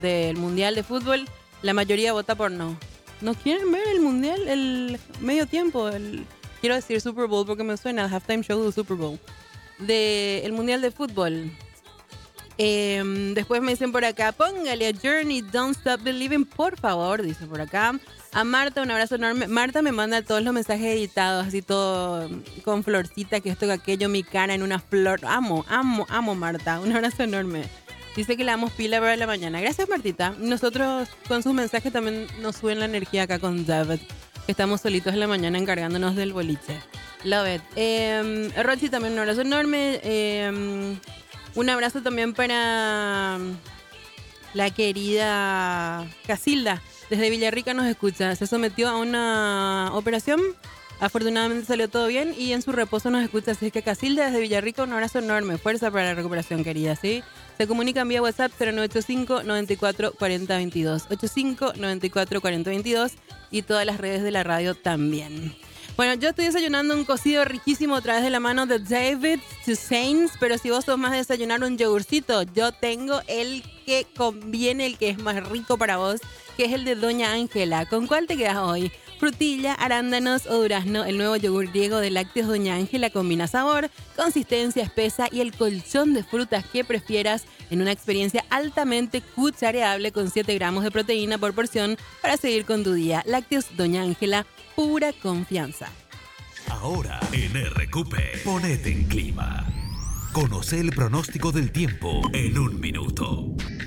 del Mundial de Fútbol, la mayoría vota por no. No quieren ver el Mundial, el medio tiempo, quiero decir Super Bowl porque me suena el halftime show del Super Bowl. El Mundial de Fútbol. Después me dicen por acá, póngale a Journey, Don't Stop Believing, por favor, dice por acá. A Marta, un abrazo enorme. Marta me manda todos los mensajes editados, así todo con florcita, que esto, que aquello, mi cara en una flor. Amo Marta, un abrazo enorme. Dice que le damos pila para la mañana. Gracias, Martita. Nosotros con sus mensajes también nos suben la energía acá con David, que estamos solitos en la mañana encargándonos del boliche. Love it. Rochi, también un abrazo enorme. Un abrazo también para la querida Casilda. Desde Villarrica nos escucha. Se sometió a una operación. Afortunadamente salió todo bien y en su reposo nos escucha. Así que Casilda desde Villarrica, un abrazo enorme. Fuerza para la recuperación, querida, ¿sí? Se comunican vía WhatsApp 0985 94 40 22. 85 94 40 22 y todas las redes de la radio también. Bueno, yo estoy desayunando un cocido riquísimo a través de la mano de David Sainz, pero si vos sos más de desayunar un yogurcito, yo tengo el que conviene, el que es más rico para vos, que es el de Doña Ángela. ¿Con cuál te quedas hoy? Frutilla, arándanos o durazno. El nuevo yogur griego de lácteos Doña Ángela combina sabor, consistencia espesa y el colchón de frutas que prefieras en una experiencia altamente cuchareable con 7 gramos de proteína por porción para seguir con tu día. Lácteos Doña Ángela, pura confianza. Ahora en RQP, ponete en clima. Conoce el pronóstico del tiempo en un minuto.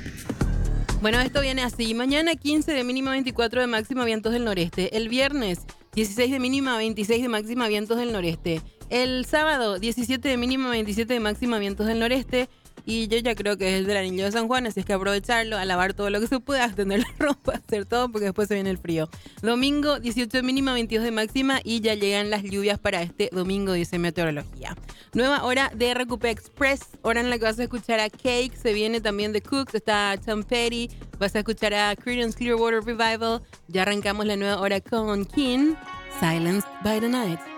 Bueno, esto viene así. Mañana 15 de mínima, 24 de máxima, vientos del noreste. El viernes 16 de mínima, 26 de máxima, vientos del noreste. El sábado 17 de mínima, 27 de máxima, vientos del noreste. Y yo ya creo que es el del anillo de San Juan, así es que aprovecharlo, a lavar todo lo que se pueda, extender la ropa, hacer todo, porque después se viene el frío. Domingo 18 de mínima, 22 de máxima y ya llegan las lluvias para este domingo, dice Meteorología. Nueva hora de RQP Express, hora en la que vas a escuchar a Cake, se viene también The Cooks, está Tom Petty, vas a escuchar a Creedence Clearwater Revival, ya arrancamos la nueva hora con King, Silenced by the Night.